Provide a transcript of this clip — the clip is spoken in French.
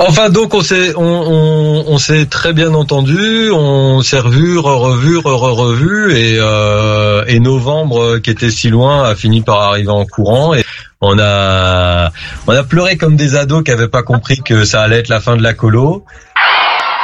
Enfin, donc on s'est très bien entendu, on s'est revu et novembre qui était si loin a fini par arriver en courant et on a pleuré comme des ados qui avaient pas compris que ça allait être la fin de la colo.